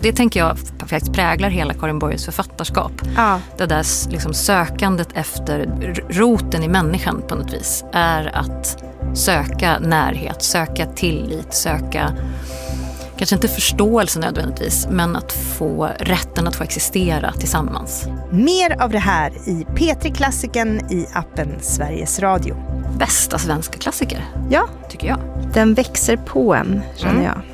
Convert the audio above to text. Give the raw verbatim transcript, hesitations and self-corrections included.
det tänker jag faktiskt präglar hela Karin Boyes författarskap. Ja. Det där liksom sökandet efter roten i människan på något vis är att söka närhet, söka tillit, söka kanske inte förståelse nödvändigtvis, men att få rätten att få existera tillsammans. Mer av det här i P tre Klassiken i appen Sveriges Radio. Bästa svenska klassiker, ja, tycker jag. Den växer på en, känner Mm. jag.